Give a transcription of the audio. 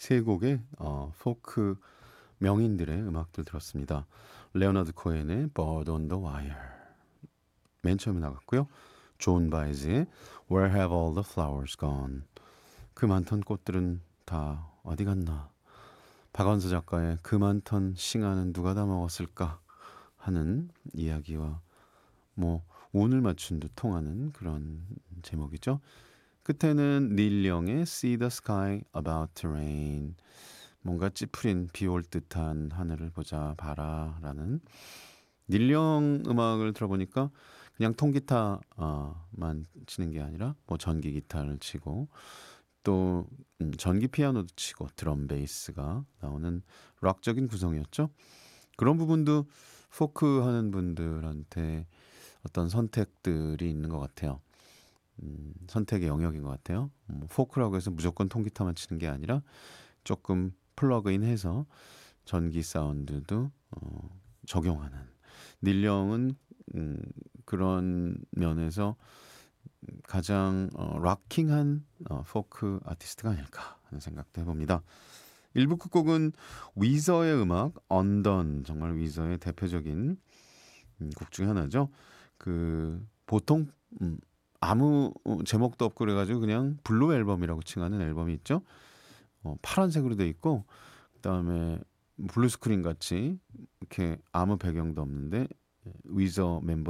세 곡의 포크 명인들의 음악들 들었습니다. 레오나드 코엔의 Bird on the Wire 맨 처음에 나갔고요. 존 바이즈의 Where Have All the Flowers Gone. 그 많던 꽃들은 다 어디 갔나. 박완서 작가의 그 많던 싱아는 누가 다 먹었을까 하는 이야기와 뭐 운을 맞춘 듯 통하는 그런 제목이죠. 끝에는 닐 영의 See the Sky About to Rain. 뭔가 찌푸린 비 올 듯한 하늘을 보자 봐라라는 닐령 음악을 들어보니까 그냥 통기타만 치는 게 아니라 뭐 전기 기타를 치고 또 전기 피아노도 치고 드럼 베이스가 나오는 락적인 구성이었죠. 그런 부분도 포크 하는 분들한테 어떤 선택들이 있는 것 같아요. 선택의 영역인 것 같아요. 포크라고 해서 무조건 통기타만 치는 게 아니라 조금 플러그인해서 전기 사운드도 적용하는 닐령은 그런 면에서 가장 락킹한 포크 아티스트가 아닐까 하는 생각도 해봅니다. 1부 끝곡은 위저의 음악 언던 정말 위저의 대표적인 곡 중에 하나죠. 그 보통 아무 제목도 없고 그래가지고 그냥 블루 앨범이라고 칭하는 앨범이 있죠. 파란색으로 돼 있고 그다음에 블루 스크린 같이 이렇게 아무 배경도 없는데 위저 멤버